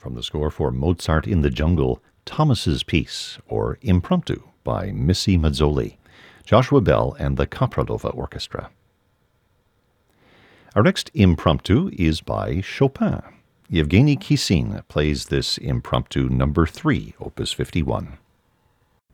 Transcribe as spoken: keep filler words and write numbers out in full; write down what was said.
from the score for Mozart in the Jungle, Thomas's Piece, or Impromptu, by Missy Mazzoli, Joshua Bell and the Kapradova Orchestra. Our next impromptu is by Chopin. Yevgeny Kissin plays this impromptu number three, opus fifty-one.